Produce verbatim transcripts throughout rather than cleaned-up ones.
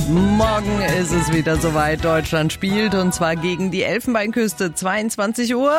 Morgen ist es wieder soweit. Deutschland spielt und zwar gegen die Elfenbeinküste. zweiundzwanzig Uhr.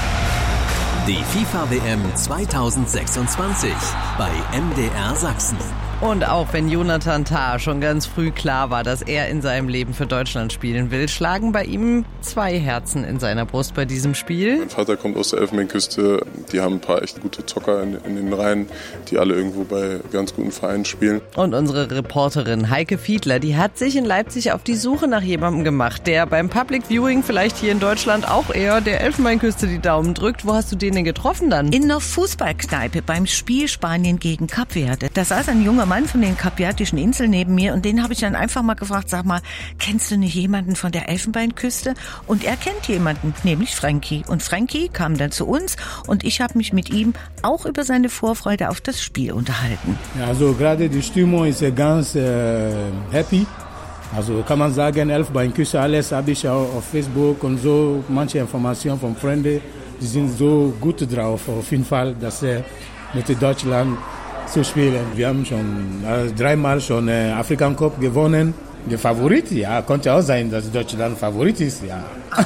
Die FIFA-W M zweitausendsechsundzwanzig bei M D R Sachsen. Und auch wenn Jonathan Tah schon ganz früh klar war, dass er in seinem Leben für Deutschland spielen will, schlagen bei ihm zwei Herzen in seiner Brust bei diesem Spiel. Mein Vater kommt aus der Elfenbeinküste. Die haben ein paar echt gute Zocker in, in den Reihen, die alle irgendwo bei ganz guten Vereinen spielen. Und unsere Reporterin Heike Fiedler, die hat sich in Leipzig auf die Suche nach jemandem gemacht, der beim Public Viewing vielleicht hier in Deutschland auch eher der Elfenbeinküste die Daumen drückt. Wo hast du den denn getroffen dann? In einer Fußballkneipe beim Spiel Spanien gegen Kap Verde. Da saß ein junger Mann von den kapverdischen Inseln neben mir und den habe ich dann einfach mal gefragt, sag mal, kennst du nicht jemanden von der Elfenbeinküste? Und er kennt jemanden, nämlich Frankie. Und Frankie kam dann zu uns und ich habe mich mit ihm auch über seine Vorfreude auf das Spiel unterhalten. Ja, also gerade die Stimmung ist ganz äh, happy. Also kann man sagen, Elfenbeinküste, alles habe ich auch auf Facebook und so, manche Informationen von Freunden, die sind so gut drauf, auf jeden Fall, dass äh, mit Deutschland zu spielen. Wir haben schon äh, dreimal schon äh, African Cup gewonnen. Der Favorit, ja, konnte auch sein, dass Deutschland Favorit ist, ja.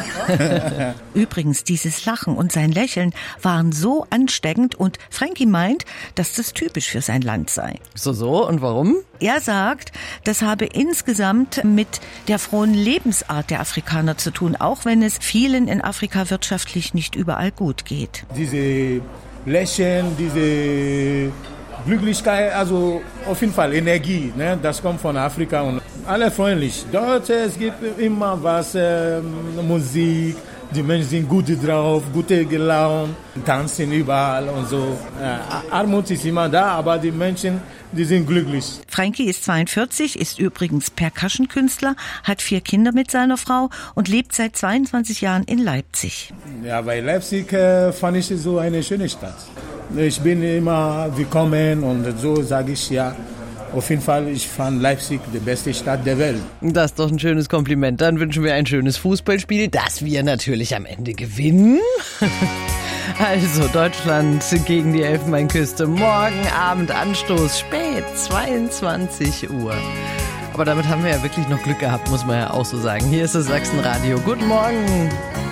Übrigens, dieses Lachen und sein Lächeln waren so ansteckend und Frankie meint, dass das typisch für sein Land sei. So, so, und warum? Er sagt, das habe insgesamt mit der frohen Lebensart der Afrikaner zu tun, auch wenn es vielen in Afrika wirtschaftlich nicht überall gut geht. Diese Lächeln, diese Glücklichkeit, also auf jeden Fall Energie, ne? Das kommt von Afrika und alle freundlich. Dort es gibt immer was, äh, Musik, die Menschen sind gut drauf, gute gelaunt, tanzen überall und so. Äh, Armut ist immer da, aber die Menschen, die sind glücklich. Frankie ist zweiundvierzig, ist übrigens Percussion-Künstler, hat vier Kinder mit seiner Frau und lebt seit zweiundzwanzig Jahren in Leipzig. Ja, bei Leipzig äh, fand ich so eine schöne Stadt. Ich bin immer willkommen und so sage ich ja. Auf jeden Fall, ich fand Leipzig die beste Stadt der Welt. Das ist doch ein schönes Kompliment. Dann wünschen wir ein schönes Fußballspiel, das wir natürlich am Ende gewinnen. Also Deutschland gegen die Elfenbeinküste. Morgen Abend Anstoß, spät, zweiundzwanzig Uhr. Aber damit haben wir ja wirklich noch Glück gehabt, muss man ja auch so sagen. Hier ist das Sachsenradio. Guten Morgen.